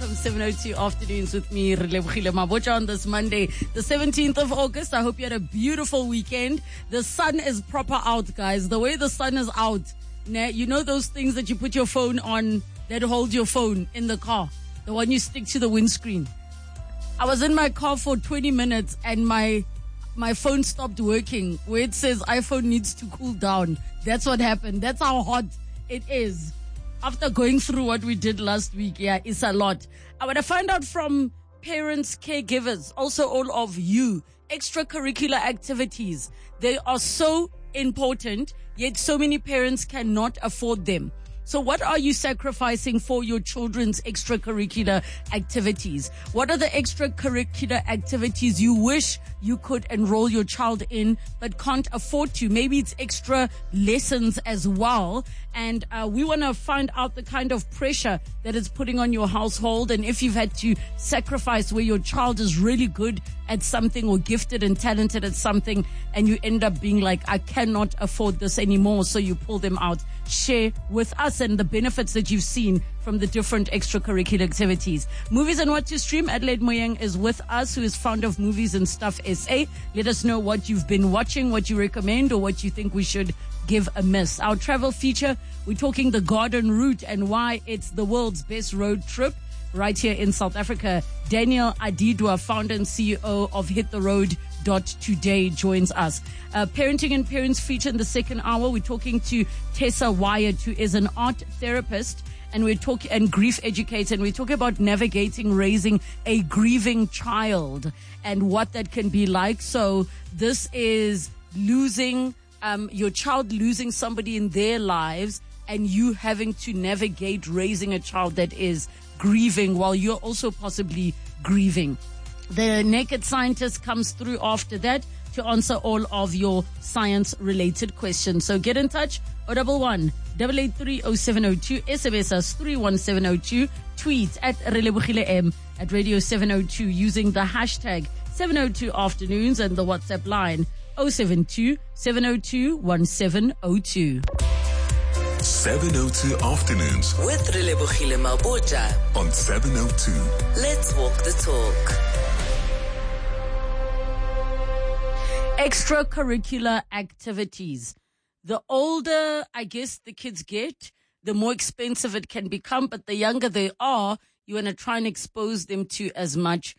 Welcome, 7:02 afternoons with me, Relebohile Mabotja, on this Monday, the 17th of August. I hope you had a beautiful weekend. The sun is proper out, guys. The way the sun is out, you know those things that you put your phone on that hold your phone in the car, the one you stick to the windscreen. I was in my car for 20 minutes and my phone stopped working, where it says iPhone needs to cool down. That's what happened. That's how hot it is. After going through what we did last week, it's a lot. I want to find out from parents, caregivers, also all of you, extracurricular activities. They are so important, yet so many parents cannot afford them. So what are you sacrificing for your children's extracurricular activities? What are the extracurricular activities you wish you could enroll your child in but can't afford to? Maybe it's extra lessons as well. And we want to find out the kind of pressure that it's putting on your household, and if you've had to sacrifice where your child is really good at something or gifted and talented at something, and you end up being like, I cannot afford this anymore, so you pull them out. Share with us and the benefits that you've seen from the different extracurricular activities. Movies and what to stream. Adelaide Moyeng is with us, who is founder of Movies and Stuff SA. Let us know what you've been watching, what you recommend, or what you think we should give a miss. Our travel feature, we're talking the Garden Route and why it's the world's best road trip right here in South Africa. Daniel Adidwa, founder and CEO of Hit the Road Today, joins us. Parenting and Parents feature in the second hour. We're talking to Tessa Wyatt, who is an art therapist, and we're talking and grief educator, and we're talking about navigating raising a grieving child and what that can be like. So this is losing your child, losing somebody in their lives, and you having to navigate raising a child that is grieving while you're also possibly grieving. The Naked Scientist comes through after that to answer all of your science-related questions. So get in touch, 011 883 0702, SMS us 31702, tweet at Relebohile M, at Radio 702 using the hashtag 702 afternoons, and the WhatsApp line 072 702 1702. 702 afternoons with Relebohile Mabotja on 702. Let's walk the talk. Extracurricular activities. The older, I guess, the kids get, the more expensive it can become. But the younger they are, you want to try and expose them to as much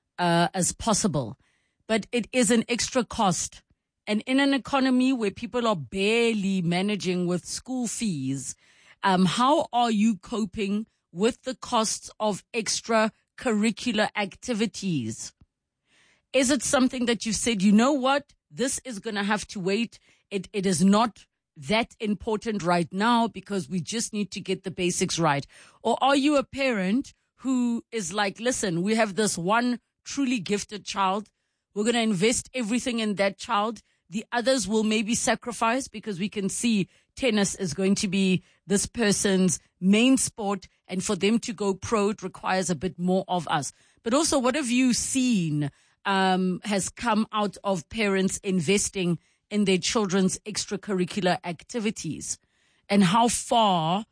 as possible. But it is an extra cost. And in an economy where people are barely managing with school fees, how are you coping with the costs of extracurricular activities? Is it something that you said, you know what, this is going to have to wait. It is not that important right now because we just need to get the basics right. Or are you a parent who is like, listen, we have this one truly gifted child. We're going to invest everything in that child. The others will maybe sacrifice because we can see tennis is going to be this person's main sport. And for them to go pro, it requires a bit more of us. But also, what have you seen has come out of parents investing in their children's extracurricular activities? And how far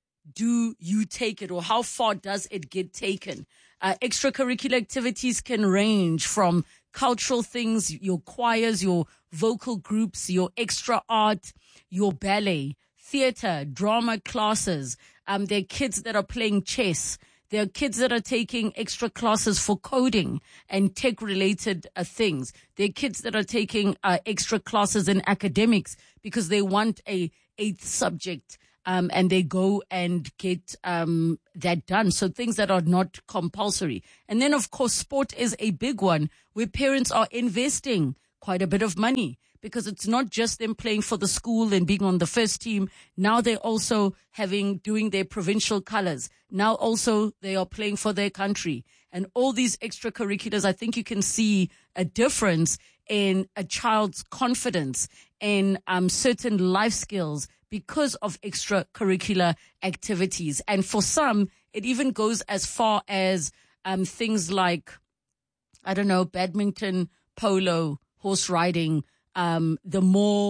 do you take it, or how far does it get taken? Extracurricular activities can range from cultural things, your choirs, your vocal groups, your extra art, your ballet, theater, drama classes. There are kids that are playing chess. There are kids that are taking extra classes for coding and tech-related things. There are kids that are taking extra classes in academics because they want a 8th subject, and they go and get that done. So things that are not compulsory. And then, of course, sport is a big one where parents are investing quite a bit of money, because it's not just them playing for the school and being on the first team. Now they're also doing their provincial colors. Now also they are playing for their country. And all these extracurriculars, I think you can see a difference in a child's confidence in certain life skills because of extracurricular activities. And for some, it even goes as far as things like, I don't know, badminton, polo, horse riding, the more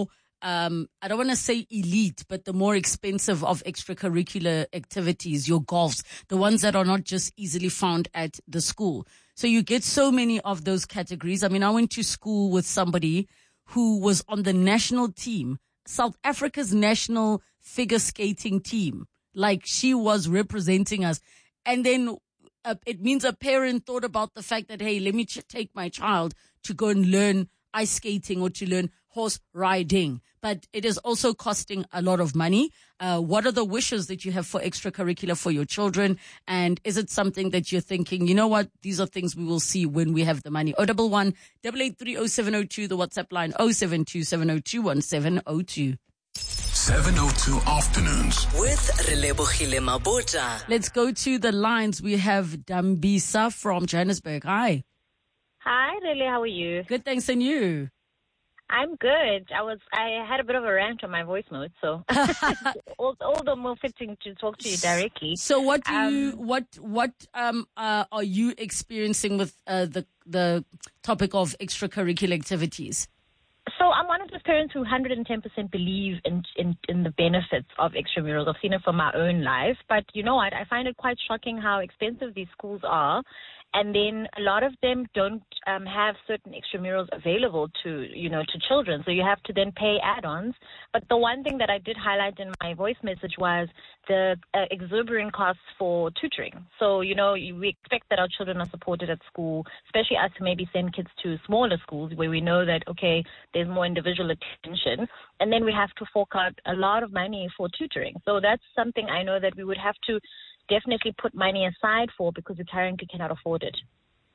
I don't want to say elite, but the more expensive of extracurricular activities, your golfs, the ones that are not just easily found at the school. So you get so many of those categories. I mean, I went to school with somebody who was on the national team, South Africa's national figure skating team. Like, she was representing us. And then it means a parent thought about the fact that, hey, let me take my child to go and learn ice skating or to learn horse riding. But it is also costing a lot of money. What are the wishes that you have for extracurricular for your children? And is it something that you're thinking, you know what, these are things we will see when we have the money? 011 883 0702, the WhatsApp line 072 702 1702. 702 Afternoons with Relebogile Mabotja. Let's go to the lines. We have Dambisa from Johannesburg. Hi. Hi, Lily. How are you? Good, thanks. And you? I'm good. I had a bit of a rant on my voice note, so all the more fitting to talk to you directly. So, what do are you experiencing with the topic of extracurricular activities? So I'm one of those parents who 110% believe in the benefits of extramurals. I've seen it from my own life, but you know what? I find it quite shocking how expensive these schools are. And then a lot of them don't have certain extramurals available to children. So you have to then pay add-ons. But the one thing that I did highlight in my voice message was the exuberant costs for tutoring. So, we expect that our children are supported at school, especially us who maybe send kids to smaller schools where we know that, okay, there's more individual attention. And then we have to fork out a lot of money for tutoring. So that's something I know that we would have to definitely put money aside for, because we currently cannot afford it.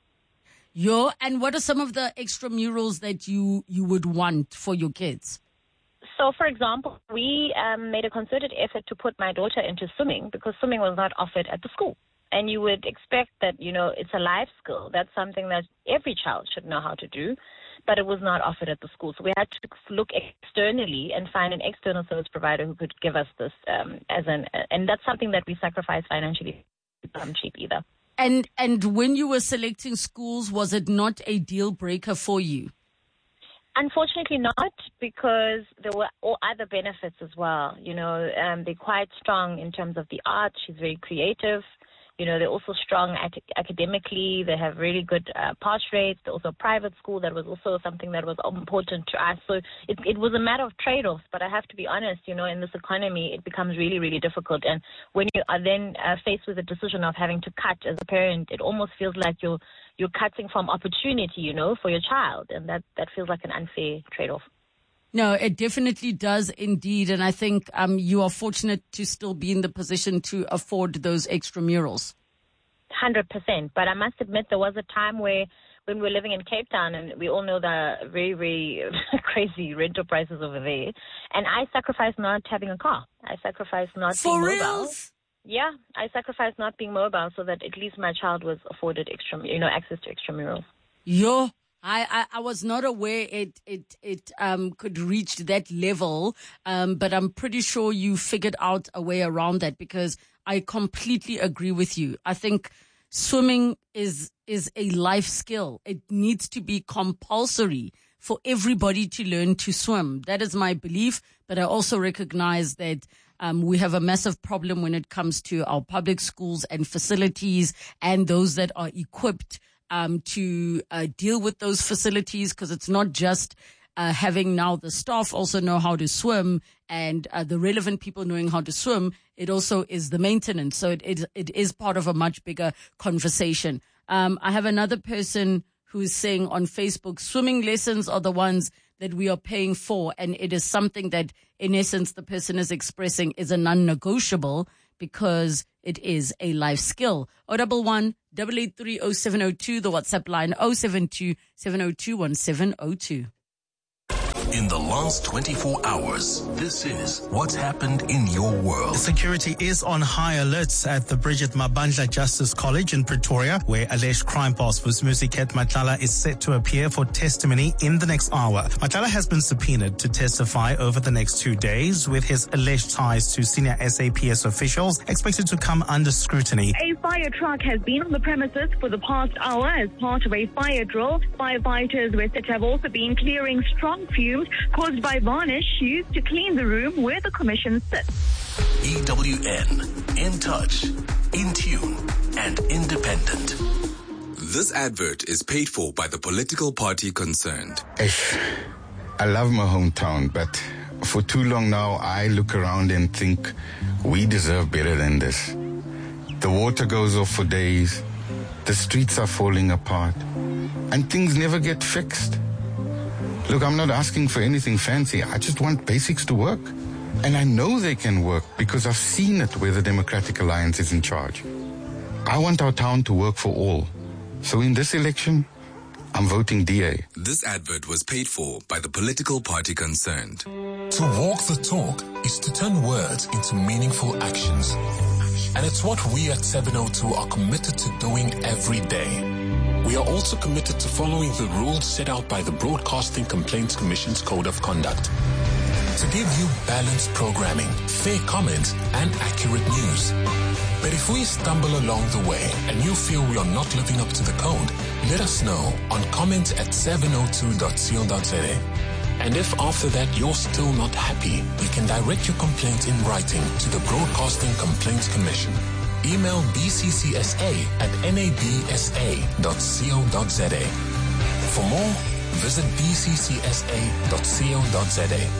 And what are some of the extramurals that you would want for your kids? So, for example, we made a concerted effort to put my daughter into swimming because swimming was not offered at the school. And you would expect that, it's a life skill. That's something that every child should know how to do, but it was not offered at the school. So we had to look externally and find an external service provider who could give us this and that's something that we sacrifice financially. It's not cheap either. And when you were selecting schools, was it not a deal breaker for you? Unfortunately not, because there were all other benefits as well. They're quite strong in terms of the art. She's very creative. They're also strong academically. They have really good pass rates. They're also a private school. That was also something that was important to us. So it was a matter of trade-offs. But I have to be honest, in this economy, it becomes really, really difficult. And when you are then faced with the decision of having to cut as a parent, it almost feels like you're cutting from opportunity, for your child. And that feels like an unfair trade-off. No, it definitely does indeed. And I think you are fortunate to still be in the position to afford those extramurals. 100%. But I must admit there was a time when we were living in Cape Town, and we all know the very, very crazy rental prices over there. And I sacrificed not having a car. I sacrificed not being mobile. For reals? Yeah, I sacrificed not being mobile so that at least my child was afforded access to extramurals. I was not aware it could reach that level, but I'm pretty sure you figured out a way around that, because I completely agree with you. I think swimming is a life skill. It needs to be compulsory for everybody to learn to swim. That is my belief, but I also recognize that we have a massive problem when it comes to our public schools and facilities and those that are equipped to deal with those facilities, because it's not just having now the staff also know how to swim and the relevant people knowing how to swim. It also is the maintenance. So it is part of a much bigger conversation. I have another person who is saying on Facebook, swimming lessons are the ones that we are paying for, and it is something that, in essence, the person is expressing is a non-negotiable, because it is a life skill. 011 883 0702, the WhatsApp line 072 702 1702. In the last 24 hours, this is what's happened in your world. Security is on high alert at the Bridget Mabandla Justice College in Pretoria, where alleged crime boss Vusimuzi Matlala is set to appear for testimony in the next hour. Matlala has been subpoenaed to testify over the next 2 days, with his alleged ties to senior SAPS officials expected to come under scrutiny. A fire truck has been on the premises for the past hour as part of a fire drill. Firefighters were said to have also been clearing strong fumes fumes caused by varnish used to clean the room where the commission sits. EWN, in touch, in tune, and independent. This advert is paid for by the political party concerned. I love my hometown, but for too long now, I look around and think we deserve better than this. The water goes off for days, the streets are falling apart, and things never get fixed. Look, I'm not asking for anything fancy. I just want basics to work. And I know they can work because I've seen it where the Democratic Alliance is in charge. I want our town to work for all. So in this election, I'm voting DA. This advert was paid for by the political party concerned. To walk the talk is to turn words into meaningful actions. And it's what we at 702 are committed to doing every day. We are also committed to following the rules set out by the Broadcasting Complaints Commission's Code of Conduct to give you balanced programming, fair comment, and accurate news. But if we stumble along the way and you feel we are not living up to the code, let us know on comment@702.co.za. And if after that you're still not happy, you can direct your complaint in writing to the Broadcasting Complaints Commission. Email bccsa@nabsa.co.za. For more, visit bccsa.co.za.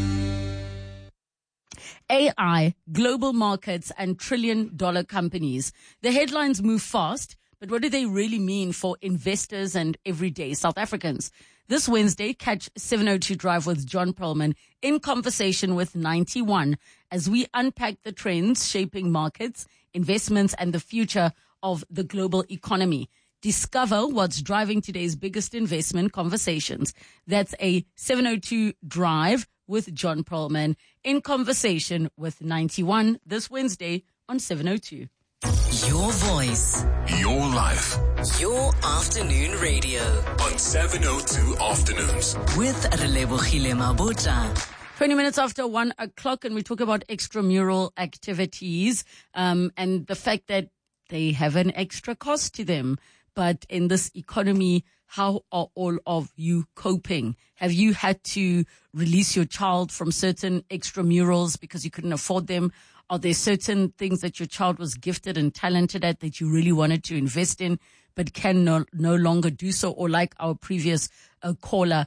AI, global markets, and trillion-dollar companies. The headlines move fast, but what do they really mean for investors and everyday South Africans? This Wednesday, catch 702 Drive with John Perlman in conversation with 91 as we unpack the trends shaping markets, investments, and the future of the global economy. Discover what's driving today's biggest investment conversations. That's a 702 Drive with John Perlman in conversation with 91 this Wednesday on 702. Your voice. Your life. Your afternoon radio. On 702 Afternoons. With Relebogile Mabota. 20 minutes after 1 o'clock, and we talk about extramural activities and the fact that they have an extra cost to them. But in this economy, how are all of you coping? Have you had to release your child from certain extramurals because you couldn't afford them? Are there certain things that your child was gifted and talented at that you really wanted to invest in but can no longer do so? Or like our previous caller,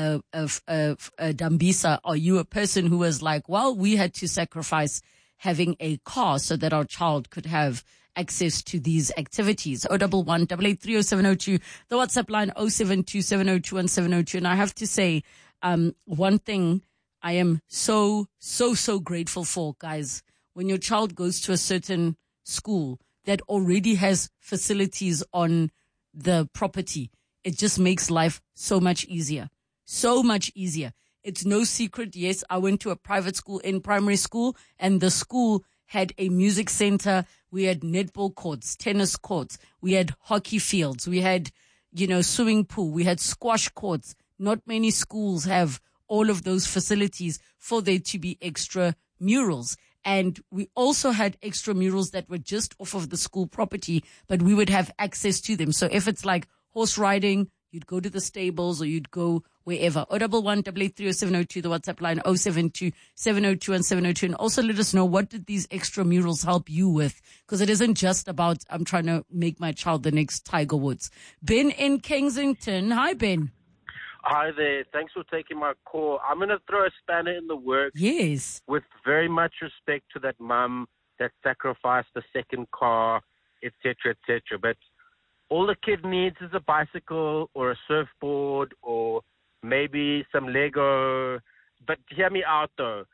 Dambisa, are you a person who was like, well, we had to sacrifice having a car so that our child could have access to these activities? 011 883 0702, the WhatsApp line 072 702 1702. And I have to say, one thing I am so grateful for, guys, when your child goes to a certain school that already has facilities on the property, it just makes life so much easier. So much easier. It's no secret. Yes, I went to a private school in primary school, and the school had a music center. We had netball courts, tennis courts. We had hockey fields. We had, swimming pool. We had squash courts. Not many schools have all of those facilities for there to be extra murals. And we also had extramurals that were just off of the school property, but we would have access to them. So if it's like horse riding, you'd go to the stables or you'd go wherever. 011 883 0702, the WhatsApp line 072 702 and 702. And also let us know, what did these extramurals help you with? Because it isn't just about, I'm trying to make my child the next Tiger Woods. Ben in Kensington. Hi, Ben. Hi there. Thanks for taking my call. I'm going to throw a spanner in the works. Yes. With very much respect to that mum that sacrificed the second car, etc., etc. But all the kid needs is a bicycle or a surfboard or maybe some Lego. But hear me out, though.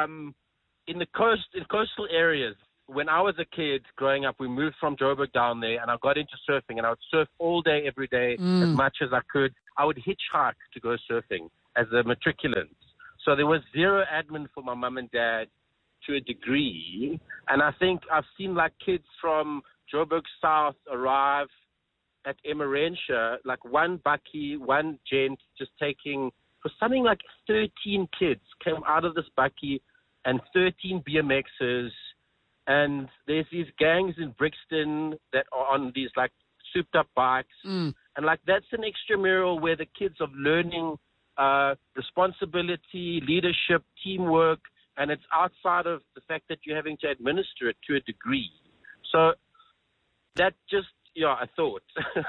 In coastal areas, when I was a kid growing up, we moved from Joburg down there, and I got into surfing, and I would surf all day, every day, as much as I could. I would hitchhike to go surfing as a matriculant. So there was zero admin for my mum and dad to a degree. And I think I've seen like kids from Joburg South arrive at Emmarentia, like one bakkie, one gent just taking, for something like 13 kids came out of this bakkie and 13 BMXers. And there's these gangs in Brixton that are on these like souped up bikes. And like that's an extramural where the kids are learning responsibility, leadership, teamwork, and it's outside of the fact that you're having to administer it to a degree. So that just, I thought.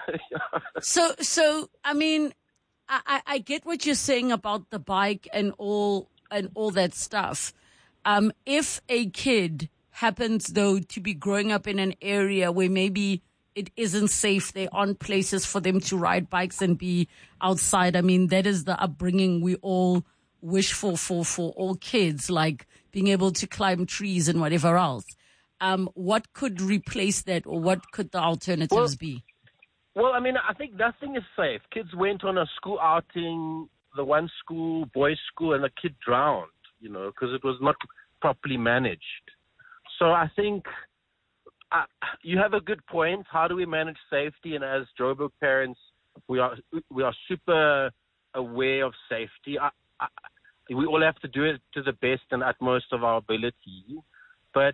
So I mean, I get what you're saying about the bike and all that stuff. If a kid happens, though, to be growing up in an area where maybe it isn't safe, there aren't places for them to ride bikes and be outside. I mean, that is the upbringing we all wish for all kids, like being able to climb trees and whatever else. What could replace that, or what could the alternatives be? Well, I mean, I think nothing is safe. Kids went on a school outing, the one school, boys' school, and a kid drowned, because it was not properly managed. So I think you have a good point. How do we manage safety? And as Joburg parents, we are super aware of safety. We all have to do it to the best and utmost of our ability. But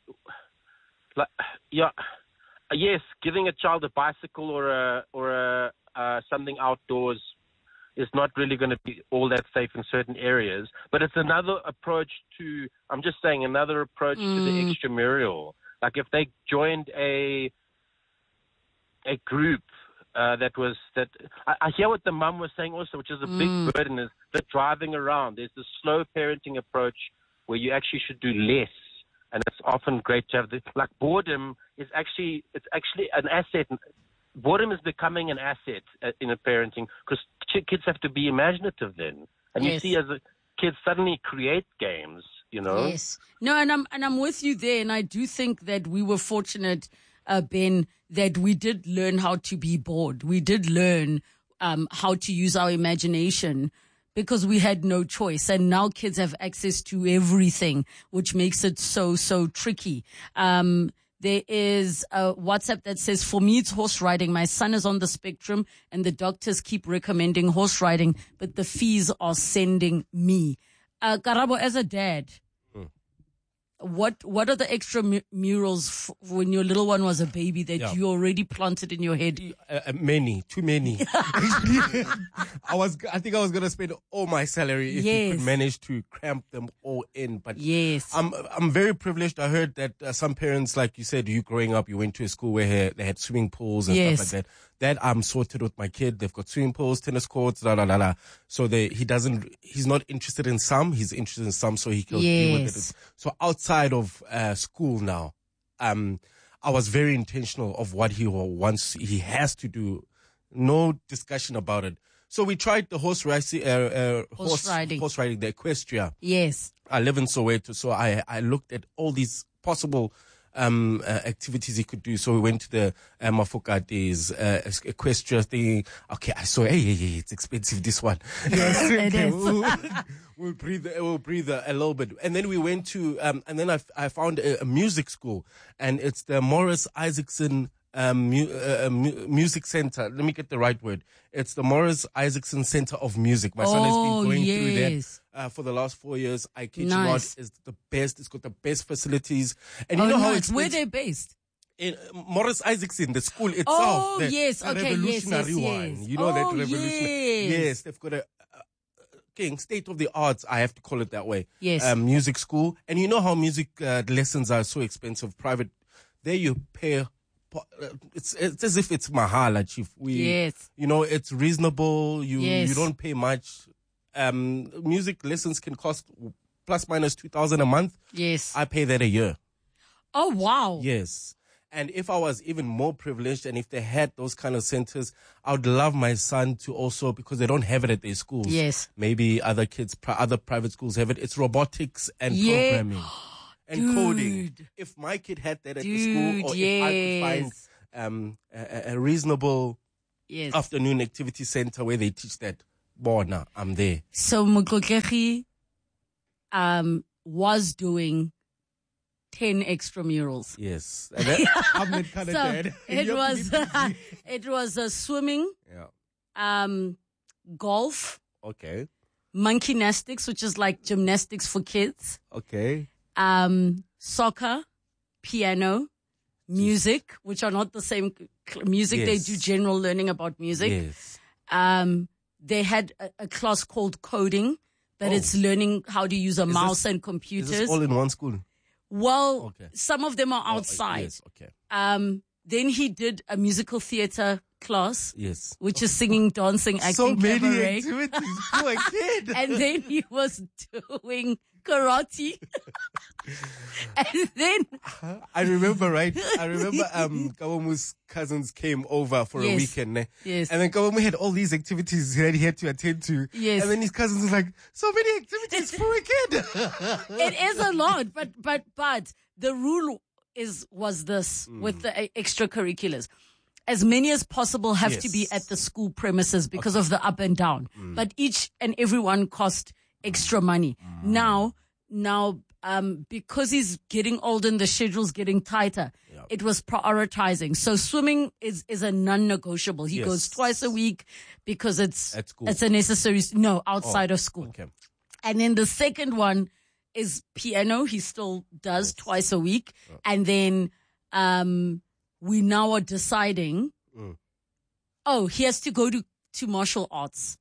yes, giving a child a bicycle or something outdoors is not really going to be all that safe in certain areas. But it's another approach to the extramural. Like if they joined a group I hear what the mum was saying also, which is a big burden, is the driving around. There's the slow parenting approach where you actually should do less. And it's often great to have like boredom it's actually an asset. Boredom is becoming an asset in a parenting, because kids have to be imaginative then. And you see as kids suddenly create games, Yes. No, and I'm with you there. And I do think that we were fortunate, Ben, that we did learn how to be bored. We did learn how to use our imagination, because we had no choice. And now kids have access to everything, which makes it so tricky. There is a WhatsApp that says, for me, it's horse riding. My son is on the spectrum and the doctors keep recommending horse riding, but the fees are sending me. Karabo, as a dad, what are the extra murals when your little one was a baby that you already planted in your head? Too many. I think I was gonna spend all my salary if we could manage to cramp them all in. But I'm very privileged. I heard that some parents, like you said, you growing up, you went to a school where they had swimming pools and stuff like that. That I'm sorted with my kid. They've got swimming pools, tennis courts, So he's not interested in some. He's interested in some, so he can deal with it. So outside of school now, I was very intentional of what he wants. He has to do. No discussion about it. So we tried the horse riding, the equestria. Yes. I live in Soweto, so I looked at all these possible activities he could do. So we went to the Mafokate's equestria thing. Okay, I saw, hey, it's expensive, this one. Yes, it is. We'll breathe a little bit. And then we went to, and then I found a music school, and it's the Morris Isaacson Music Center. Let me get the right word. It's the Morris Isaacson Center of Music. My son has been going through that for the last 4 years. I kid you not, it's the best. It's got the best facilities. And you know how it's where they're based? In Morris Isaacson, the school itself. Oh, yes. Okay, revolutionary one. You know that revolutionary. Yes, they've got a state of the arts, I have to call it that way. Yes. Music school. And you know how music lessons are so expensive, private. There you pay. It's as if it's mahala, Chief. You know, it's reasonable. You don't pay much. Music lessons can cost plus minus 2,000 a month. Yes. I pay that a year. Oh, wow. Yes. And if I was even more privileged, and if they had those kind of centers, I would love my son to also, because they don't have it at their schools. Yes. Maybe other kids, other private schools have it. It's robotics and programming. And coding. If my kid had that at the school, or if I could find a reasonable afternoon activity center where they teach that, now I'm there. So Mokokegi was doing 10 extramurals. Yes. And that, I'm kind of dead. It was swimming, golf, monkey gymnastics, which is like gymnastics for kids. Okay. Soccer, piano, music, which are not the same music. They do general learning about music. Yes. they had a class called coding, that it's learning how to use a mouse and computers. Is this all in one school? Well, some of them are outside. Yes, okay. Then he did a musical theater class. Yes. Which is singing, dancing, acting, so many cabaret. activities. Poor kid. And then he was doing karate. And then I remember Kawamu's cousins came over for a weekend. Yes. And then Kawamu had all these activities that he had to attend to. Yes. And then his cousins were like, so many activities for a kid. It is a lot, but the rule was this with the extracurriculars. As many as possible have to be at the school premises because of the up and down. But each and every one cost extra money. Now, because he's getting older and the schedule's getting tighter, it was prioritizing. So swimming is a non-negotiable. He goes twice a week because it's a necessary, outside of school. Okay. And then the second one is piano. He still does twice a week. And then, we now are deciding, he has to go to martial arts.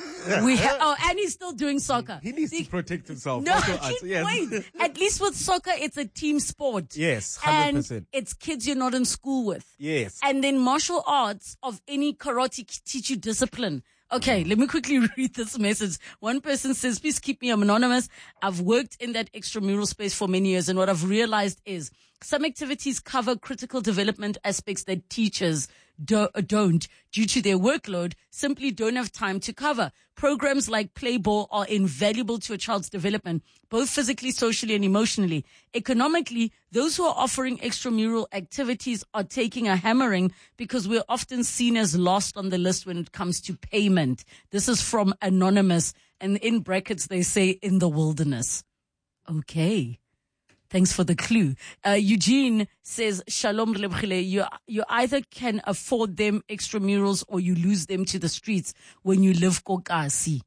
And he's still doing soccer. He needs to protect himself. No, wait. At least with soccer, it's a team sport. Yes, 100%. And it's kids you're not in school with. Yes. And then martial arts of any karate teach you discipline. Okay, let me quickly read this message. One person says, please keep me anonymous. I've worked in that extramural space for many years, and what I've realized is some activities cover critical development aspects that teachers don't, due to their workload, simply don't have time to cover. Programs like Play Ball are invaluable to a child's development, both physically, socially, and emotionally. Economically, those who are offering extramural activities are taking a hammering because we're often seen as lost on the list when it comes to payment. This is from Anonymous, and in brackets they say in the wilderness. Okay. Thanks for the clue. Eugene says, Shalom Relebogile, you either can afford them extramurals or you lose them to the streets when you live kokasi.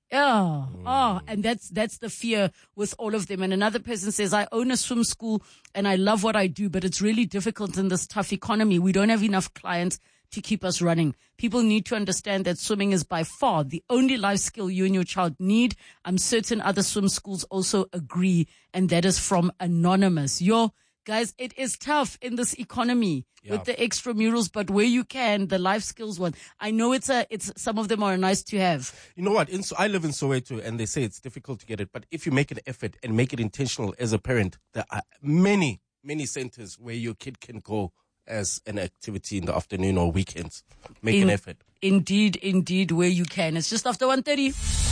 And that's the fear with all of them. And another person says, I own a swim school and I love what I do, but it's really difficult in this tough economy. We don't have enough clients to keep us running. People need to understand that swimming is by far the only life skill you and your child need. I'm certain other swim schools also agree, and that is from Anonymous. Guys, it is tough in this economy with the extramurals, but where you can, the life skills one. I know it's some of them are nice to have. You know what? I live in Soweto, and they say it's difficult to get it, but if you make an effort and make it intentional as a parent, there are many, many centers where your kid can go as an activity in the afternoon or weekends. Make an effort. Indeed, where you can. It's just after 1:30.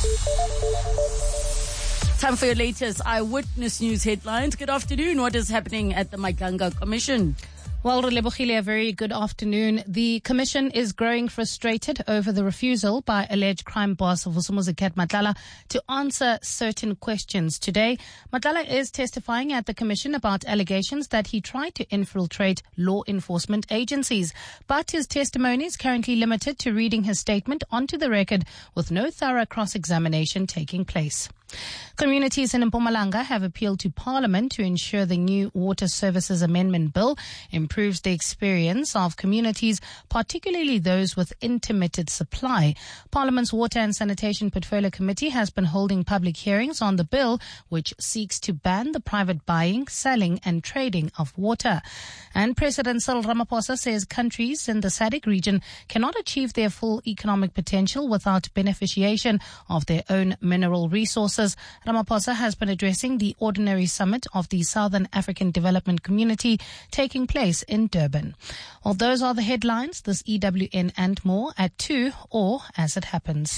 Time for your latest Eyewitness News headlines. Good afternoon. What is happening at the Maganga Commission? Well, Relebogile, a very good afternoon. The commission is growing frustrated over the refusal by alleged crime boss Vusumuzi Matlala to answer certain questions. Today, Matlala is testifying at the commission about allegations that he tried to infiltrate law enforcement agencies. But his testimony is currently limited to reading his statement onto the record with no thorough cross-examination taking place. Communities in Mpumalanga have appealed to Parliament to ensure the new Water Services Amendment Bill improves the experience of communities, particularly those with intermittent supply. Parliament's Water and Sanitation Portfolio Committee has been holding public hearings on the bill, which seeks to ban the private buying, selling and trading of water. And President Cyril Ramaphosa says countries in the SADC region cannot achieve their full economic potential without beneficiation of their own mineral resources. Ramaphosa has been addressing the Ordinary Summit of the Southern African Development Community taking place in Durban. Well, those are the headlines. This EWN and more at 2 or as it happens.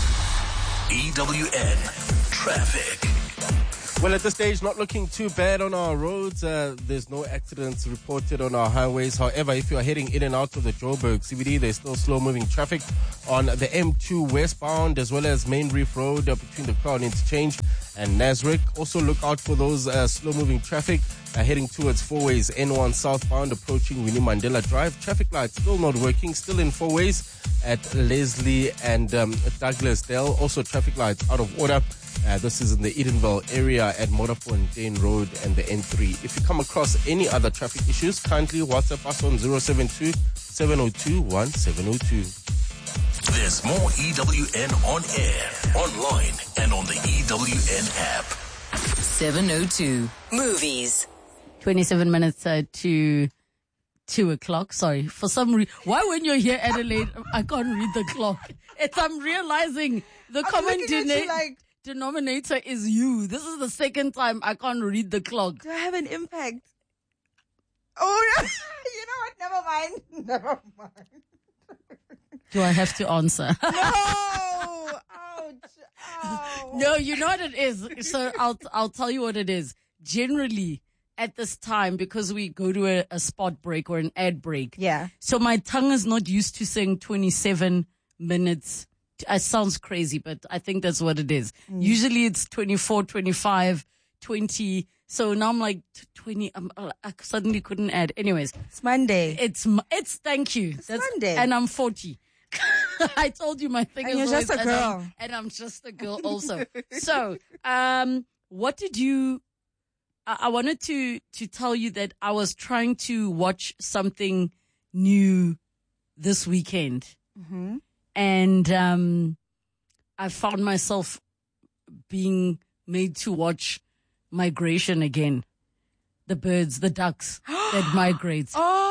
EWN Traffic. Well, at this stage, not looking too bad on our roads. There's no accidents reported on our highways. However, if you are heading in and out of the Joburg CBD, there's still slow-moving traffic on the M2 westbound as well as Main Reef Road between the Crown Interchange and Nasrec. Also, look out for those slow-moving traffic heading towards Fourways N1 southbound approaching Winnie Mandela Drive. Traffic lights still not working, still in Fourways at Leslie and Douglasdale. Also, traffic lights out of order. This is in the Edenville area at Motorfontein Road and the N3. If you come across any other traffic issues, kindly WhatsApp us on 072 702 1702. There's more EWN on air, online, and on the EWN app. 702 Movies. 27 minutes to 2 o'clock. Sorry. For some reason, why when you're here, Adelaide, I can't read the clock. I'm realizing the common denominator is you. This is the second time I can't read the clock. Do I have an impact? Oh, you know what? Never mind. Do I have to answer? No! Ouch! Ow. No, you know what it is. So I'll tell you what it is. Generally, at this time, because we go to a spot break or an ad break. Yeah. So my tongue is not used to saying 27 minutes. It sounds crazy, but I think that's what it is. Usually it's 24, 25, 20. So now I'm like 20. I suddenly couldn't add. Anyways. It's Monday. It's thank you. It's Monday. And I'm 40. I told you my thing and is you're just a girl. And I'm just a girl also. So, what did you, I wanted to tell you that I was trying to watch something new this weekend. Mm-hmm. And, I found myself being made to watch Migration again. The birds, the ducks that migrate.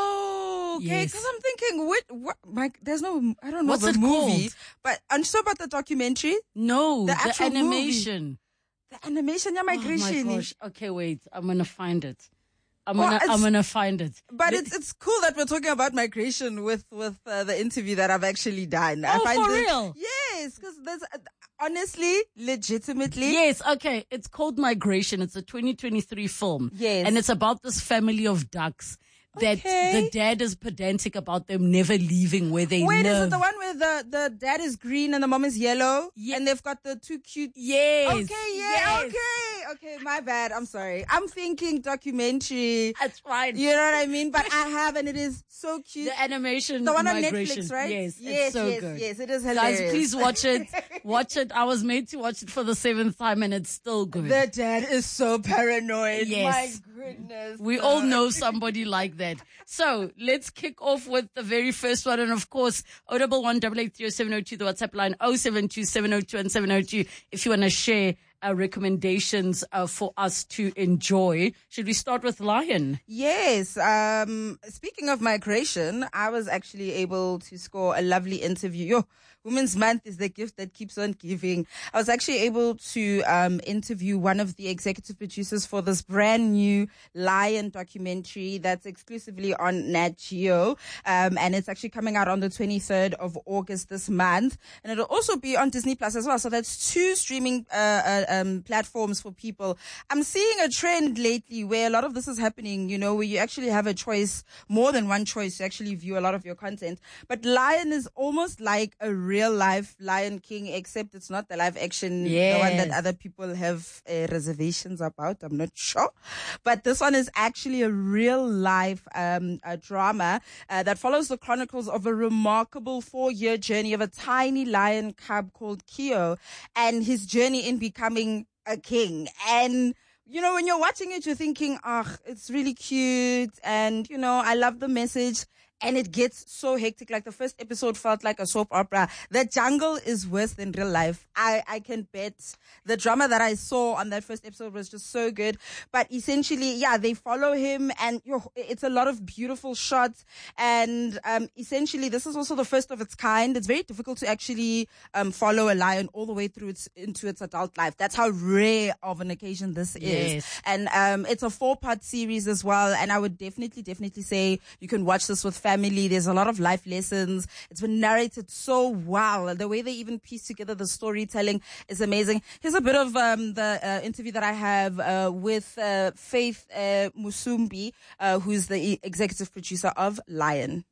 Oh, okay. Because I'm thinking, there's no, I don't know what's the it movie. called? But I'm sure about the documentary. No, the actual animation. Movie. The animation, yeah, Migration. Oh my gosh. Okay, wait. I'm gonna find it. I'm gonna find it. But it's cool that we're talking about migration with the interview that I've actually done. Oh, for real? Yes, because there's honestly, legitimately. Yes, okay. It's called Migration. It's a 2023 film. Yes. And it's about this family of ducks that the dad is pedantic about them never leaving where they live. Wait, is it the one where the dad is green and the mom is yellow? Yeah. And they've got the two cute... Yes. Okay, yeah, yes. Okay, my bad. I'm sorry. I'm thinking documentary. That's fine. You know what I mean? But I have, and it is so cute. The animation, the one on Migration. Netflix, right? Yes, it's so good. Yes, it is hilarious. Guys, please watch it. Watch it. I was made to watch it for the 7th time, and it's still good. The dad is so paranoid. Yes. My goodness. We all know somebody like that. So let's kick off with the very first one. And of course, 011-883-0702, the WhatsApp line 072-702 and 702. If you want to share recommendations for us to enjoy. Should we start with Lion? Yes. Speaking of migration, I was actually able to score a lovely interview. Women's Month is the gift that keeps on giving. I was actually able to interview one of the executive producers for this brand new Lion documentary that's exclusively on Nat Geo. And it's actually coming out on the 23rd of August this month. And it'll also be on Disney Plus as well. So that's 2 streaming platforms for people. I'm seeing a trend lately where a lot of this is happening, you know, where you actually have a choice, more than one choice to actually view a lot of your content. But Lion is almost like a real life Lion King, except it's not the live action, the one that other people have reservations about. I'm not sure. But this one is actually a real life a drama that follows the chronicles of a remarkable 4-year journey of a tiny lion cub called Keo and his journey in becoming a king. And you know, when you're watching it, you're thinking, it's really cute. And, you know, I love the message. And it gets so hectic. Like the first episode felt like a soap opera. The jungle is worse than real life. I can bet. The drama that I saw on that first episode was just so good. But essentially, they follow him and it's a lot of beautiful shots. And essentially, this is also the first of its kind. It's very difficult to actually follow a lion all the way through into its adult life. That's how rare of an occasion this is. And it's a 4-part series as well. And I would definitely say you can watch this with family. There's a lot of life lessons. It's been narrated so well. The way they even piece together the storytelling is amazing. Here's a bit of the interview that I have with Faith Musumbi, who's the executive producer of Lion.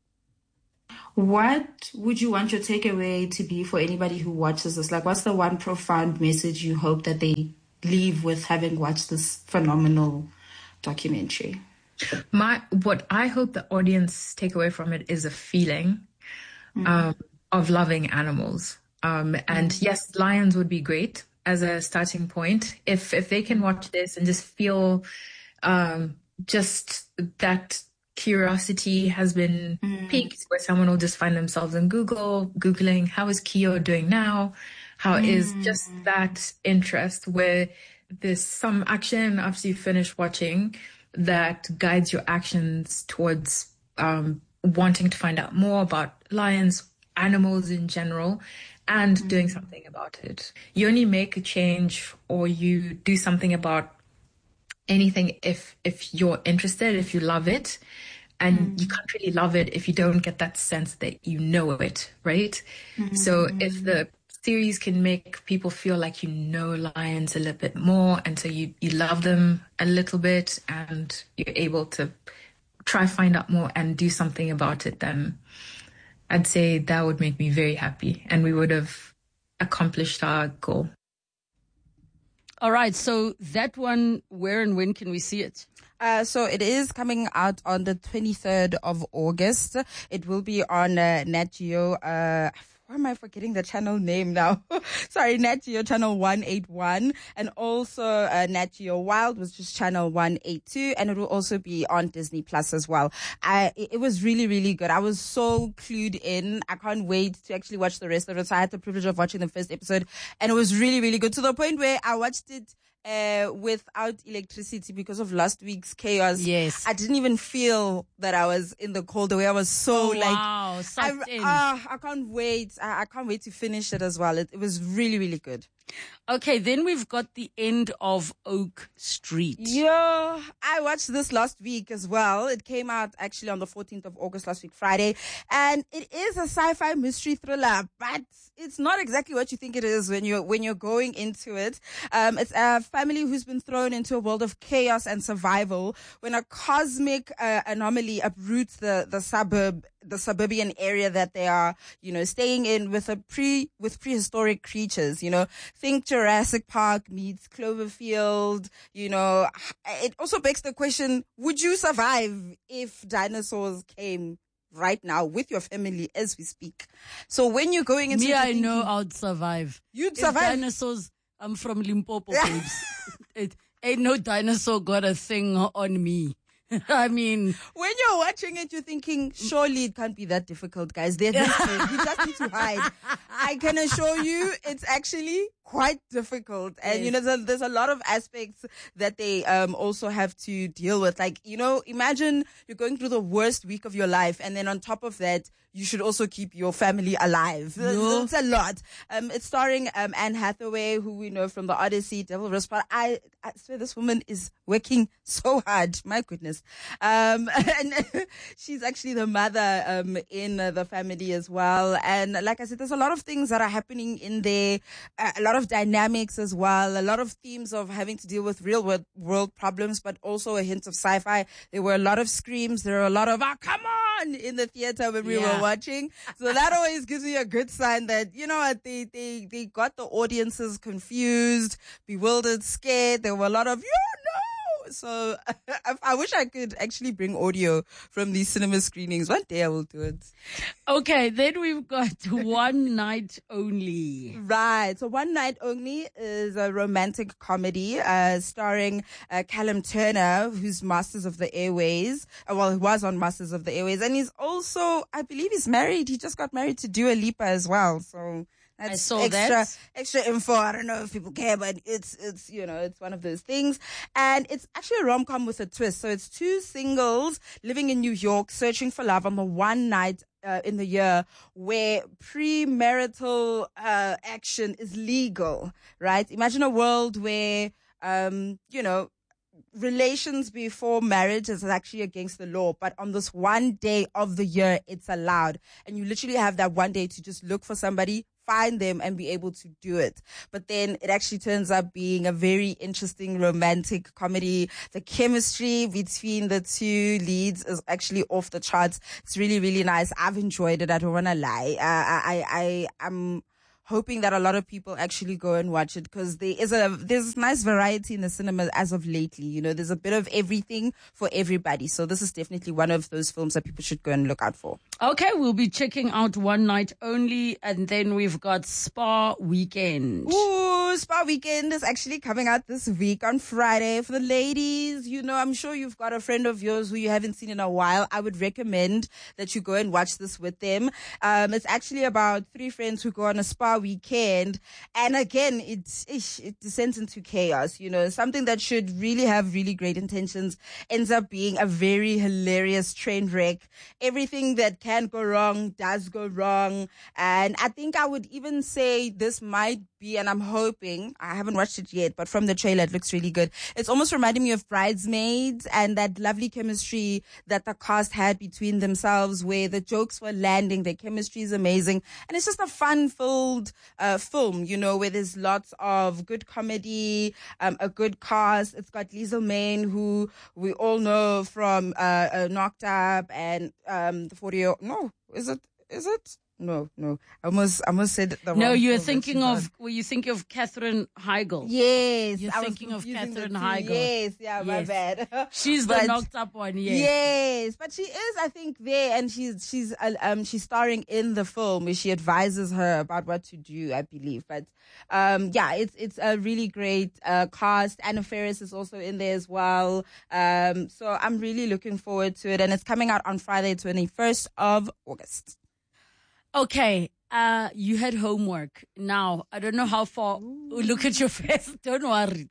What would you want your takeaway to be for anybody who watches this? Like, what's the one profound message you hope that they leave with having watched this phenomenal documentary? What I hope the audience take away from it is a feeling of loving animals. And yes, lions would be great as a starting point. If they can watch this and just feel just that curiosity has been piqued, where someone will just find themselves in Googling, how is Keo doing now? How is just that interest where there's some action after you finish watching that guides your actions towards wanting to find out more about lions, animals in general, and doing something about it. You only make a change or you do something about anything if you're interested, if you love it. And you can't really love it if you don't get that sense that you know it, right? So if the series can make people feel like you know lions a little bit more, and so you love them a little bit, and you're able to try find out more and do something about it, then I'd say that would make me very happy, and we would have accomplished our goal. All right, so that one, where and when can we see it? So it is coming out on the 23rd of August. It will be on Nat Geo. Why am I forgetting the channel name now? Sorry, Nat Geo channel 181, and also Nat Geo Wild, which is channel 182, and it will also be on Disney Plus as well. It was really, really good. I was so clued in. I can't wait to actually watch the rest of it. So I had the privilege of watching the first episode, and it was really, really good, to the point where I watched it without electricity because of last week's chaos. Yes. I didn't even feel that I was in the cold, the way I was so I can't wait. I can't wait to finish it as well. It was really, really good. Okay, then we've got The End of Oak Street. Yeah, I watched this last week as well. It came out actually on the 14th of August, last week, Friday. And it is a sci-fi mystery thriller, but it's not exactly what you think it is when you're going into it. It's a family who's been thrown into a world of chaos and survival when a cosmic anomaly uproots the suburban area that they are, staying in with prehistoric creatures, Think Jurassic Park meets Cloverfield, It also begs the question, would you survive if dinosaurs came right now with your family as we speak? So when you're going into I know I'd survive. You'd if survive? Dinosaurs, I'm from Limpopo, babes. Ain't no dinosaur got a thing on me. I mean, when you're watching it, you're thinking, surely it can't be that difficult, guys. They're this big. You just need to hide. I can assure you it's actually quite difficult. And, there's a lot of aspects that they also have to deal with. Like, imagine you're going through the worst week of your life, and then on top of that, you should also keep your family alive. No. It's a lot. It's starring Anne Hathaway, who we know from The Odyssey, Devil Wears Prada. I swear this woman is working so hard. My goodness. And she's actually the mother in the family as well. And like I said, there's a lot of things that are happening in there, a lot of dynamics as well, a lot of themes of having to deal with real world problems, but also a hint of sci-fi. There were a lot of screams. There were a lot of, come on, in the theater when we were watching. So that always gives me a good sign that, they got the audiences confused, bewildered, scared. There were a lot of, So I wish I could actually bring audio from these cinema screenings. One day I will do it. Okay, then we've got One Night Only. Right. So One Night Only is a romantic comedy starring Callum Turner, who's Masters of the Airways. He was on Masters of the Airways. And he's also, I believe he's married. He just got married to Dua Lipa as well. So I saw extra info. I don't know if people care, but it's one of those things. And it's actually a rom-com with a twist. So it's two singles living in New York, searching for love on the one night in the year where premarital action is legal, right? Imagine a world where, relations before marriage is actually against the law, but on this one day of the year, it's allowed. And you literally have that one day to just look for somebody, find them, and be able to do it. But then it actually turns up being a very interesting romantic comedy. The chemistry between the two leads is actually off the charts. It's really, really nice. I've enjoyed it. I don't want to lie. I'm hoping that a lot of people actually go and watch it, because there's nice variety in the cinema as of lately. You know, there's a bit of everything for everybody. So this is definitely one of those films that people should go and look out for. Okay, we'll be checking out One Night Only, and then we've got Spa Weekend. Ooh, Spa Weekend is actually coming out this week on Friday. For the ladies, you know, I'm sure you've got a friend of yours who you haven't seen in a while. I would recommend that you go and watch this with them. It's actually about 3 friends who go on a spa weekend, and again, it descends into chaos. You know, something that should really have really great intentions ends up being a very hilarious train wreck. Everything that can go wrong does go wrong, and I think I would even say this might be, and I'm hoping, I haven't watched it yet, but from the trailer it looks really good. It's almost reminding me of Bridesmaids and that lovely chemistry that the cast had between themselves, where the jokes were landing, their chemistry is amazing, and it's just a fun-filled film, you know, where there's lots of good comedy, a good cast. It's got Liesl Main, who we all know from Knocked Up and the 40. No, is it? No. I almost said the wrong. No, you're thinking of. Were you thinking of Katherine Heigl? Yes, you're thinking of Katherine Heigl. Yes, yeah, my bad. She's the Knocked Up one. Yes, but she is, I think, there, and she's starring in the film where she advises her about what to do, I believe. But it's a really great cast. Anna Faris is also in there as well. So I'm really looking forward to it, and it's coming out on Friday, 21st of August. Okay, you had homework. Now, I don't know how far. Look at your face. Don't worry.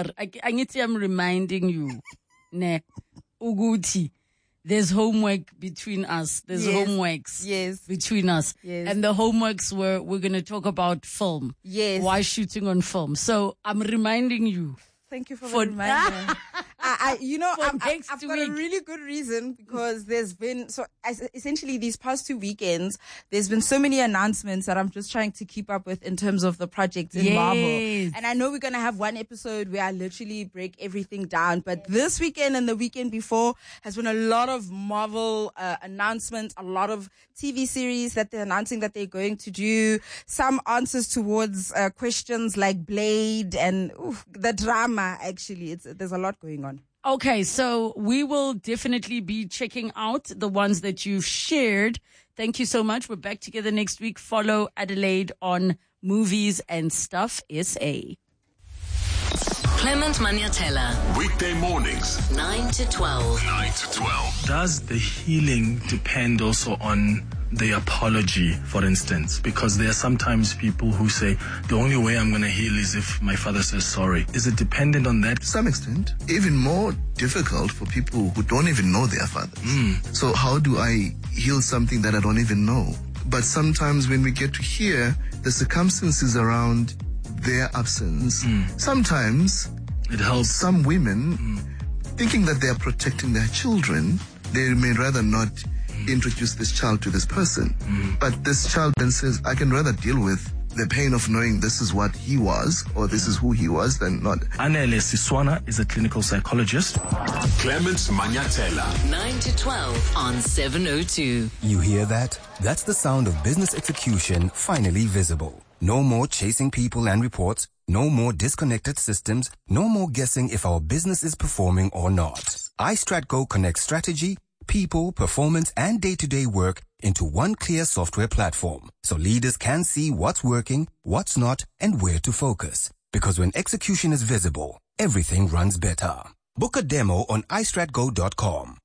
I'm reminding you. Ne, Uguti. There's homework between us. There's homeworks between us. Yes. And the homeworks we're going to talk about film. Yes. Why shooting on film. So I'm reminding you. Thank you for the reminder. I've got a really good reason, because there's been, essentially these past 2 weekends, there's been so many announcements that I'm just trying to keep up with in terms of the projects in Marvel. And I know we're going to have one episode where I literally break everything down, but this weekend and the weekend before has been a lot of Marvel announcements, a lot of TV series that they're announcing that they're going to do, some answers towards questions like Blade and the drama. Actually, there's a lot going on. Okay, so we will definitely be checking out the ones that you've shared. Thank you so much. We're back together next week. Follow Adelaide on Movies and Stuff SA. Clement Maniatella. Weekday mornings. 9 to 12. 9 to 12. Does the healing depend also on the apology, for instance? Because there are sometimes people who say, the only way I'm going to heal is if my father says sorry. Is it dependent on that? To some extent. Even more difficult for people who don't even know their fathers. So how do I heal something that I don't even know? But sometimes when we get to hear the circumstances around their absence, sometimes it helps some women thinking that they are protecting their children. They may rather not introduce this child to this person. But this child then says, I can rather deal with the pain of knowing this is what he was or this is who he was than not. Anele Siswana is a clinical psychologist. Clement Maniatella. 9 to 12 on 702. You hear that? That's the sound of business execution finally visible. No more chasing people and reports. No more disconnected systems. No more guessing if our business is performing or not. iStratGo connects strategy, people, performance, and day-to-day work into one clear software platform, so leaders can see what's working, what's not, and where to focus. Because when execution is visible, everything runs better. Book a demo on iStratGo.com.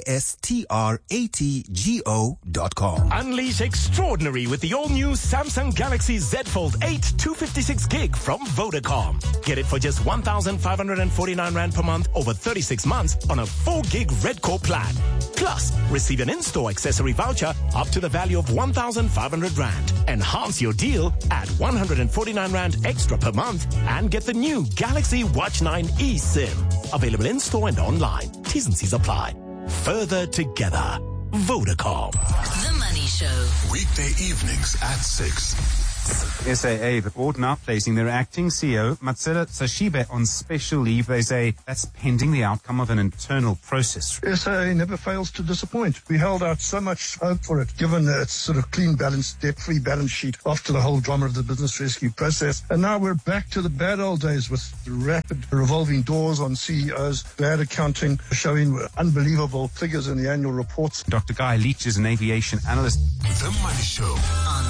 iStratGo.com. Unleash extraordinary with the all-new Samsung Galaxy Z Fold 8 256 gig from Vodacom. Get it for just 1,549 Rand per month over 36 months on a 4 gig Red Core plan. Plus, receive an in-store accessory voucher up to the value of 1,500 Rand. Enhance your deal at 149 Rand extra per month and get the new Galaxy Watch 9 eSIM. Available in-store and online. T's and C's apply. Further together. Vodacom. The Money Show. Weekday evenings at 6. SAA, the board now placing their acting CEO, Matsela Sashibe, on special leave. They say that's pending the outcome of an internal process. SAA never fails to disappoint. We held out so much hope for it, given its sort of clean balance, debt-free balance sheet after the whole drama of the business rescue process. And now we're back to the bad old days with rapid revolving doors on CEOs, bad accounting, showing unbelievable figures in the annual reports. Dr. Guy Leach is an aviation analyst. The Money Show on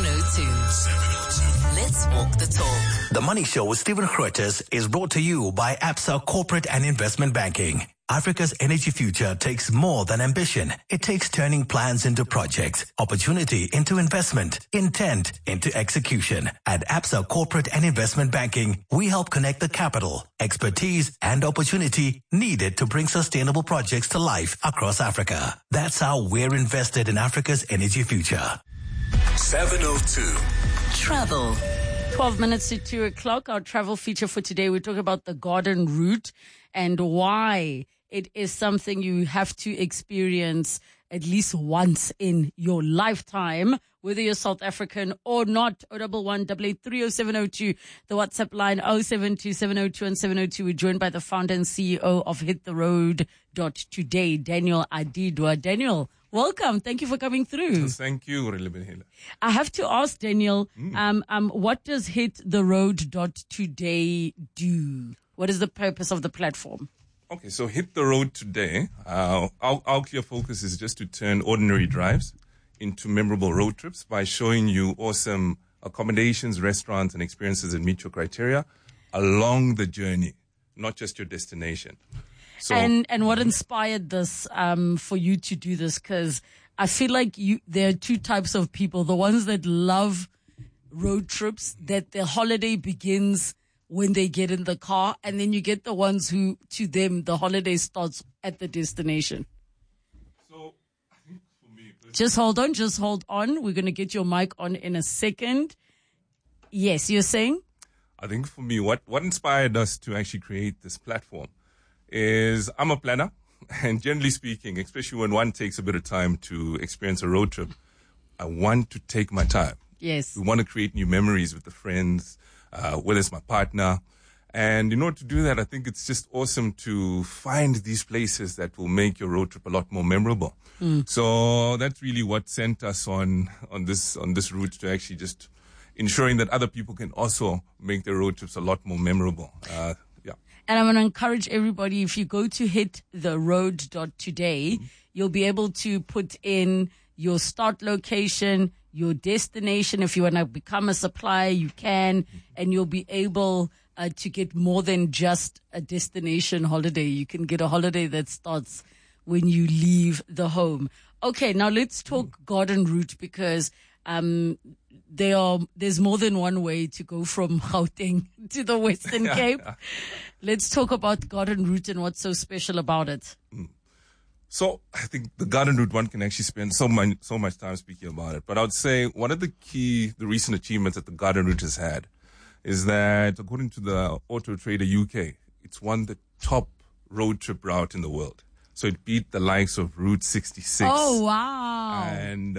702. Let's walk the talk. The Money Show with Stephen Grootes is brought to you by Absa Corporate and Investment Banking. Africa's energy future takes more than ambition. It takes turning plans into projects, opportunity into investment, intent into execution. At Absa Corporate and Investment Banking, we help connect the capital, expertise, and opportunity needed to bring sustainable projects to life across Africa. That's how we're invested in Africa's energy future. 702. Travel. 12 minutes to 2 o'clock. Our travel feature for today, we talk about the garden route and why it is something you have to experience at least once in your lifetime, whether you're South African or not. 011-883-0702, the WhatsApp line 072-702 and 702. We're joined by the founder and CEO of HitTheRoad.today, Daniel Adidwa. Daniel, welcome. Thank you for coming through. Thank you, Relebehela. I have to ask Daniel, what does HitTheRoad.today do? What is the purpose of the platform? Okay, so Hit the Road Today, our clear focus is just to turn ordinary drives into memorable road trips by showing you awesome accommodations, restaurants, and experiences that meet your criteria along the journey, not just your destination. So, and what inspired this for you to do this? Because I feel like there are two types of people: the ones that love road trips, that their holiday begins when they get in the car, and then you get the ones who, to them, the holiday starts at the destination. So, I think for me, just hold on. We're going to get your mic on in a second. Yes, you're saying? I think for me, what inspired us to actually create this platform is I'm a planner, and generally speaking, especially when one takes a bit of time to experience a road trip, I want to take my time. Yes. We want to create new memories with the friends, whether it's my partner. And in order to do that, I think it's just awesome to find these places that will make your road trip a lot more memorable. So that's really what sent us on this route, to actually just ensuring that other people can also make their road trips a lot more memorable. And I'm going to encourage everybody, if you go to HitTheRoad.today, you'll be able to put in your start location, your destination. If you want to become a supplier, you can, and you'll be able to get more than just a destination holiday. You can get a holiday that starts when you leave the home. Okay, now let's talk garden route, because there's more than one way to go from Gauteng to the Western Cape. Let's talk about garden route and what's so special about it. So I think the garden route, one can actually spend so much time speaking about it. But I would say one of the recent achievements that the garden route has had is that, according to the Auto Trader UK, it's won the top road trip route in the world. So it beat the likes of Route 66. Oh, wow. And,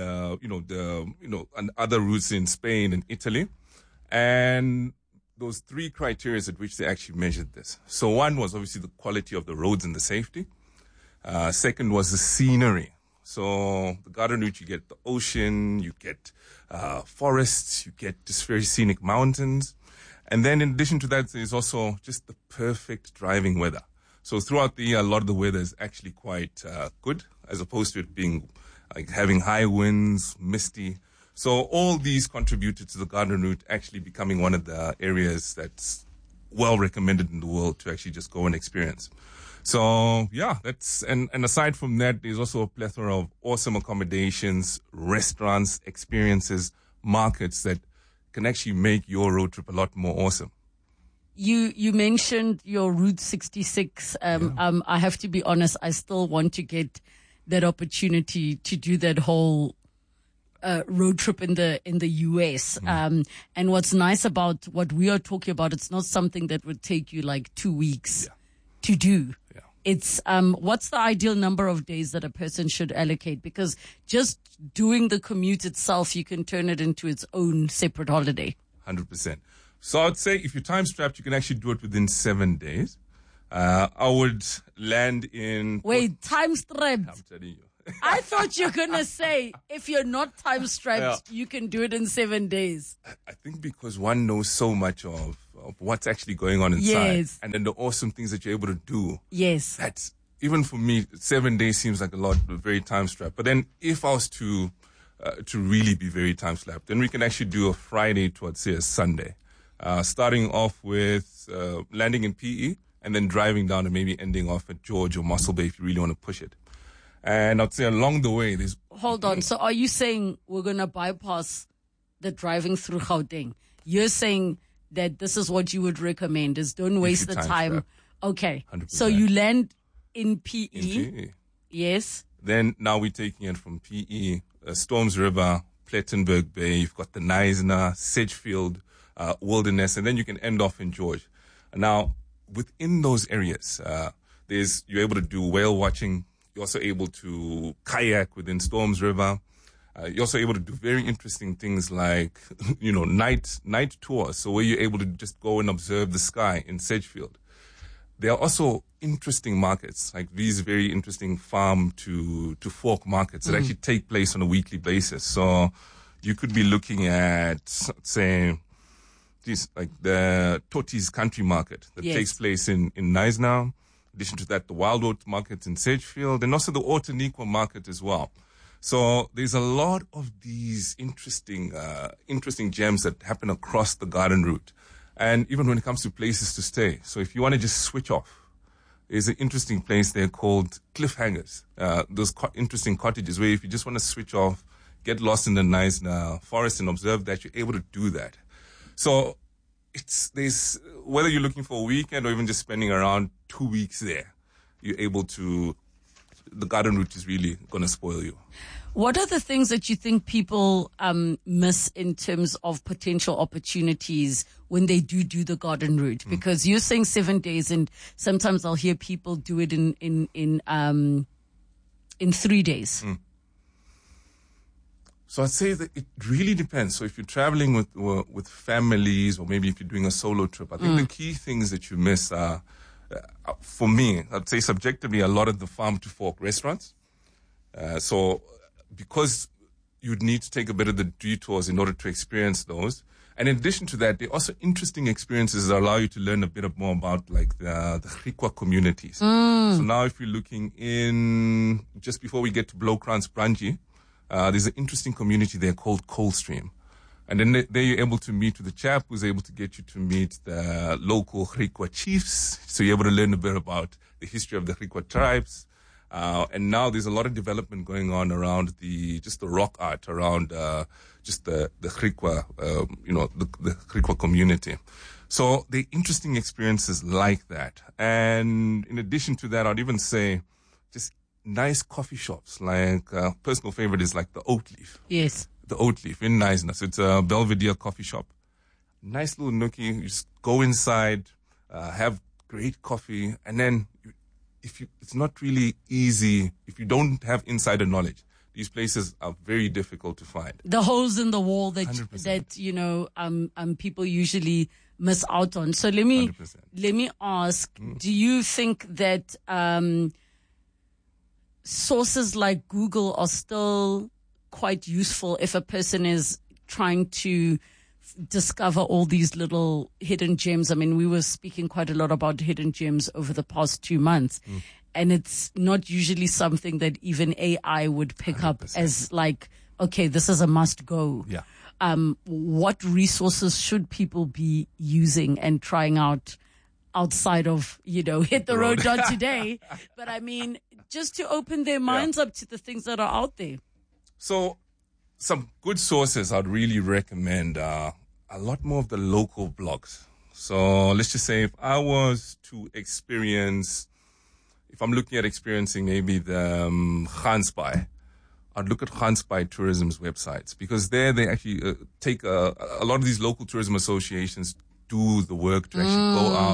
and other routes in Spain and Italy. And those three criteria at which they actually measured this. So one was obviously the quality of the roads and the safety. Second was the scenery. So the garden route, you get the ocean, you get forests, you get just very scenic mountains. And then in addition to that, there's also just the perfect driving weather. So throughout the year, a lot of the weather is actually quite good, as opposed to it being like having high winds, misty. So all these contributed to the garden route actually becoming one of the areas that's well recommended in the world to actually just go and experience. So yeah, and aside from that, there's also a plethora of awesome accommodations, restaurants, experiences, markets that can actually make your road trip a lot more awesome. You mentioned your Route 66. I have to be honest, I still want to get that opportunity to do that whole road trip in the US. And what's nice about what we are talking about, it's not something that would take you like 2 weeks to do. it's what's the ideal number of days that a person should allocate? Because just doing the commute itself, you can turn it into its own separate holiday. 100%. So I'd say if you're time strapped, you can actually do it within 7 days. I would land in... Wait, time strapped? I'm telling you. I thought you were going to say, if you're not time strapped, you can do it in 7 days. I think because one knows so much of what's actually going on inside. Yes. And then the awesome things that you're able to do. Yes. That's, even for me, 7 days seems like a lot, very time strapped. But then if I was to really be very time strapped, then we can actually do a Friday to, I'd say, a Sunday. Starting off with landing in PE and then driving down and maybe ending off at George or Mossel Bay if you really want to push it. And I'd say along the way, there's... Hold on. So are you saying we're going to bypass the driving through Gauteng? You're saying that this is what you would recommend, is don't waste the time. Okay. 100%. So you land in PE. In PE. Yes. Then now we're taking it from PE, Storms River, Plettenberg Bay. You've got the Knysna, Sedgefield, Wilderness, and then you can end off in George. Now, within those areas, you're able to do whale watching. You're also able to kayak within Storms River. You're also able to do very interesting things like, night tours. So where you're able to just go and observe the sky in Sedgefield. There are also interesting markets, like these very interesting farm to fork markets that actually take place on a weekly basis. So you could be looking at, say, like the Totis Country Market that takes place in Knysna. In addition to that, the Wild Oats Market in Sedgefield, and also the Outeniqua Market as well. So there's a lot of these interesting gems that happen across the garden route. And even when it comes to places to stay. So if you want to just switch off, there's an interesting place there called Cliffhangers. Those interesting cottages where if you just want to switch off, get lost in the nice forest and observe that, you're able to do that. So there's whether you're looking for a weekend or even just spending around 2 weeks there, you're able to, the garden route is really going to spoil you. What are the things that you think people miss in terms of potential opportunities when they do the garden route? Because you're saying 7 days, and sometimes I'll hear people do it in 3 days. So I'd say that it really depends. So if you're traveling with families, or maybe if you're doing a solo trip, I think the key things that you miss are, for me, I'd say subjectively, a lot of the farm to fork restaurants. So because you'd need to take a bit of the detours in order to experience those. And in addition to that, there are also interesting experiences that allow you to learn a bit more about like the Griqua communities. So now if you're looking in, just before we get to Blowkrans Branji, there's an interesting community there called Coldstream. And then there you're able to meet with the chap who's able to get you to meet the local Griqua chiefs. So you're able to learn a bit about the history of the Griqua tribes. And now there's a lot of development going on around the rock art, around just the Griqua, the Griqua community. So the interesting experiences like that. And in addition to that, I'd even say just nice coffee shops. Like personal favorite is like the Oatleaf. Yes. The Oatleaf in Knysna. So it's a Belvedere coffee shop. Nice little nookie. You just go inside, have great coffee, and then it's not really easy if you don't have insider knowledge. These places are very difficult to find. The holes in the wall that 100%. People usually miss out on. So let me ask: do you think that sources like Google are still quite useful if a person is trying to discover all these little hidden gems? I mean, we were speaking quite a lot about hidden gems over the past 2 months, and it's not usually something that even AI would pick 100%. Up as like, okay, this is a must go. Yeah. What resources should people be using and trying out outside of, hit the road John today? But I mean, just to open their minds up to the things that are out there. So some good sources I'd really recommend are a lot more of the local blogs. So let's just say if I was to if I'm looking at experiencing maybe the Gansbaai, I'd look at Gansbaai Tourism's websites, because there they actually take a lot of these local tourism associations do the work to actually go out,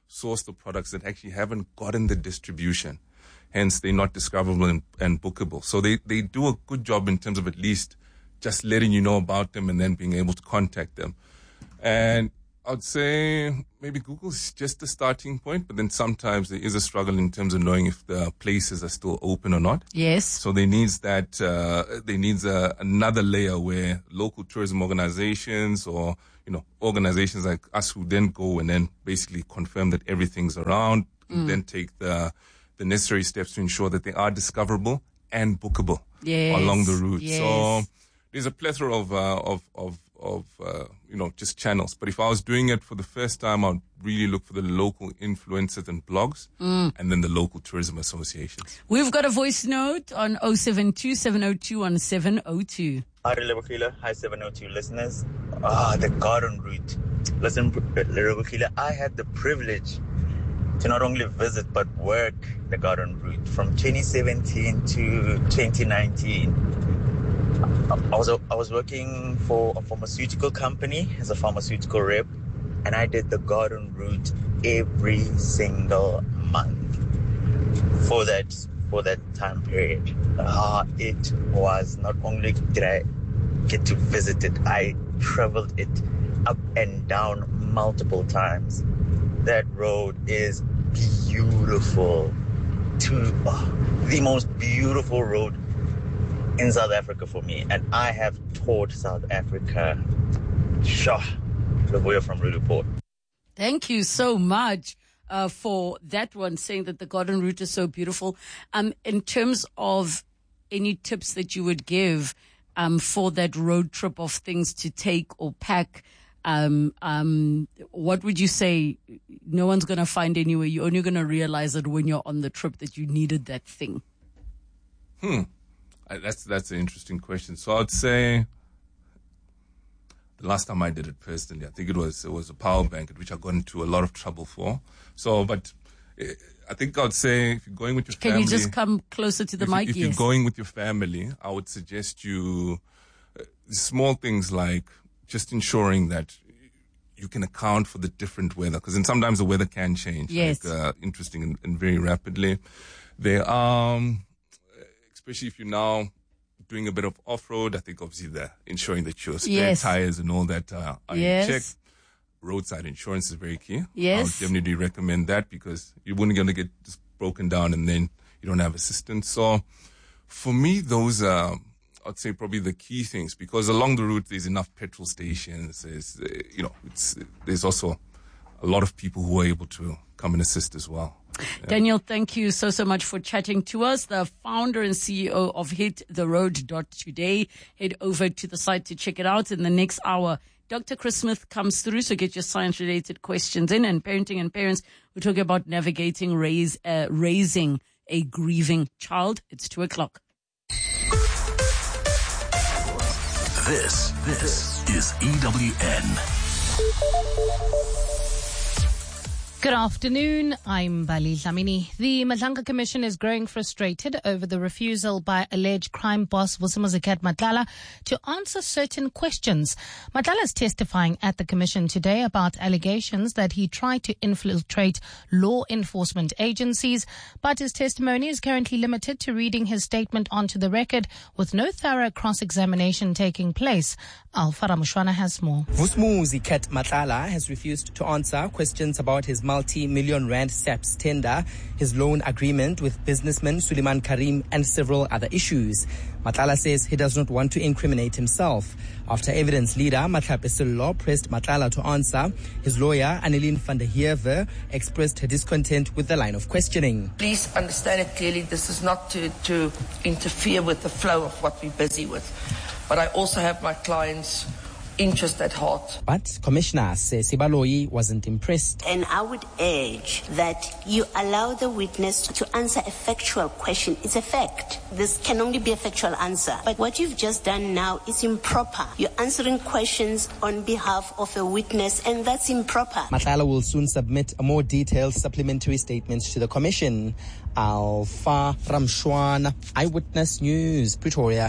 source the products that actually haven't gotten the distribution. Hence, they're not discoverable and bookable. So they do a good job in terms of at least just letting you know about them and then being able to contact them. And I'd say maybe Google's just the starting point, but then sometimes there is a struggle in terms of knowing if the places are still open or not. Yes. So they needs another layer where local tourism organizations or, organizations like us who then go and then basically confirm that everything's around, then take the necessary steps to ensure that they are discoverable and bookable along the route. Yes. So there's a plethora of just channels. But if I was doing it for the first time, I'd really look for the local influencers and blogs and then the local tourism associations. We've got a voice note on 072-702-1702. Hi, Relebogile. Hi, 702 listeners. The garden route. Listen, Relebogile, I had the privilege to not only visit but work the garden route from 2017 to 2019. I was working for a pharmaceutical company as a pharmaceutical rep, and I did the garden route every single month for that time period. It was not only did I get to visit it, I traveled it up and down multiple times. That road is beautiful. The most beautiful road in South Africa for me, and I have toured South Africa. Leboya from Ruduport. Thank you so much for that one, saying that the garden route is so beautiful. In terms of any tips that you would give for that road trip of things to take or pack, what would you say? No one's going to find anywhere. You're only going to realize it when you're on the trip that you needed that thing. That's an interesting question. So I'd say the last time I did it personally, I think it was a power bank, which I got into a lot of trouble for. So, but I think I'd say if you're going with your family. Can you just come closer to the mic? If you're going with your family, I would suggest you small things like just ensuring that you can account for the different weather, because then sometimes the weather can change. Yes. Interesting and very rapidly. There are, especially if you're now doing a bit of off-road, I think obviously ensuring that your spare tires and all that are in check. Roadside insurance is very key. Yes. I would definitely recommend that, because you wouldn't going to get just broken down and then you don't have assistance. So for me, those are, I'd say, probably the key things, because along the route there's enough petrol stations. There's also a lot of people who are able to come and assist as well. Yeah. Daniel, thank you so much for chatting to us. The founder and CEO of hittheroad.today. Head over to the site to check it out. In the next hour, Dr. Chris Smith comes through, so get your science-related questions in. And parenting and parents, we're talking about navigating raising a grieving child. It's 2:00. This is EWN. Good afternoon. I'm Bali Dlamini. The Madlanga Commission is growing frustrated over the refusal by alleged crime boss Vusimuzi Matlala to answer certain questions. Matlala is testifying at the commission today about allegations that he tried to infiltrate law enforcement agencies, but his testimony is currently limited to reading his statement onto the record with no thorough cross-examination taking place. Alfara Mushwana has more. Vusimuzi Matlala has refused to answer questions about his multi-million rand SAPS tender, his loan agreement with businessman Suleiman Karim, and several other issues. Matlala says he does not want to incriminate himself. After evidence leader Matlape Sello pressed Matlala to answer, his lawyer Annelien van der Heever expressed her discontent with the line of questioning. Please understand it clearly. This is not to interfere with the flow of what we're busy with. But I also have my clients' interest at heart. But Commissioner says Sibaloyi wasn't impressed. And I would urge that you allow the witness to answer a factual question. It's a fact. This can only be a factual answer. But what you've just done now is improper. You're answering questions on behalf of a witness, and that's improper. Matlala will soon submit a more detailed supplementary statement to the Commission. Alpha Ramshwana, Eyewitness News, Pretoria.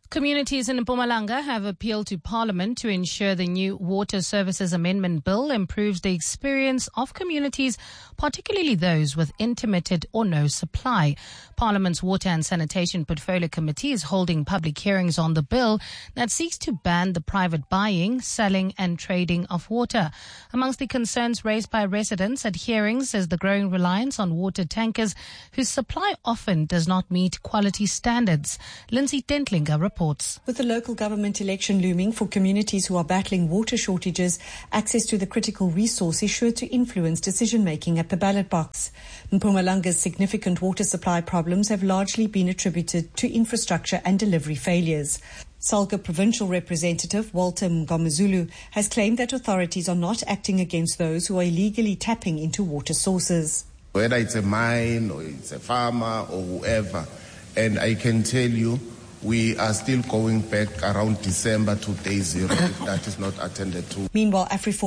Communities in Mpumalanga have appealed to Parliament to ensure the new Water Services Amendment Bill improves the experience of communities, particularly those with intermittent or no supply. Parliament's Water and Sanitation Portfolio Committee is holding public hearings on the bill that seeks to ban the private buying, selling and trading of water. Amongst the concerns raised by residents at hearings is the growing reliance on water tankers whose supply often does not meet quality standards. Lindsay Dentlinger reports. With the local government election looming for communities who are battling water shortages, access to the critical resource is sure to influence decision-making at the ballot box. Mpumalanga's significant water supply problems have largely been attributed to infrastructure and delivery failures. Salga Provincial Representative Walter Mngomezulu has claimed that authorities are not acting against those who are illegally tapping into water sources. Whether it's a mine or it's a farmer or whoever, and I can tell you, we are still going back around December to day zero if that is not attended to. Meanwhile, AfriForum